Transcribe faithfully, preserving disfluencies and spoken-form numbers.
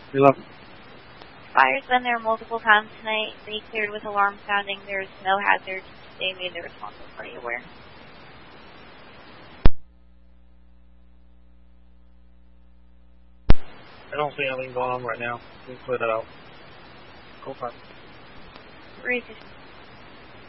eleven. Fire's been there multiple times tonight. They cleared with alarm sounding. There's no hazard. They made the responsible party aware. I don't see anything going on right now. Please clear that out. Go for it. three fifty.